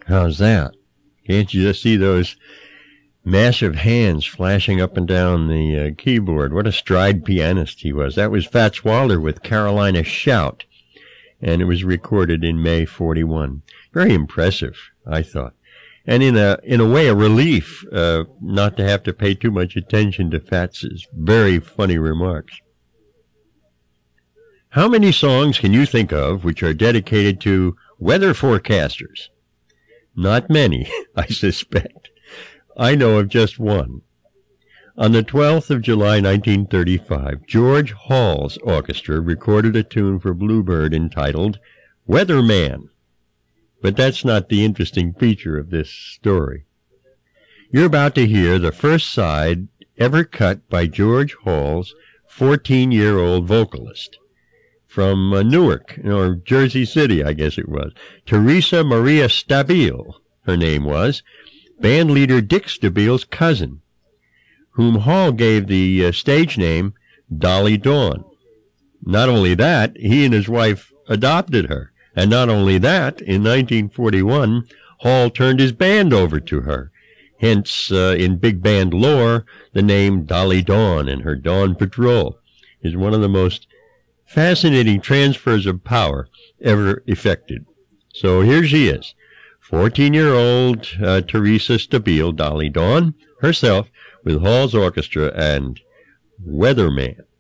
How's that? Can't you just see those massive hands flashing up and down the keyboard? What a stride pianist he was. That was Fats Waller with Carolina Shout, and it was recorded in May 41. Very impressive, I thought. And in a way, a relief not to have to pay too much attention to Fats's very funny remarks. How many songs can you think of which are dedicated to weather forecasters? Not many, I suspect. I know of just one. On the 12th of July, 1935, George Hall's orchestra recorded a tune for Bluebird entitled Weather Man. But that's not the interesting feature of this story. You're about to hear the first side ever cut by George Hall's 14-year-old vocalist from Newark, or Jersey City, I guess it was. Teresa Maria Stabile, her name was, band leader Dick Stabile's cousin, whom Hall gave the stage name Dolly Dawn. Not only that, he and his wife adopted her. And not only that, in 1941, Hall turned his band over to her. Hence, in big band lore, the name Dolly Dawn and her Dawn Patrol is one of the most fascinating transfers of power ever effected. So here she is, 14-year-old Teresa Stabile, Dolly Dawn, herself, with Hall's orchestra and Weatherman.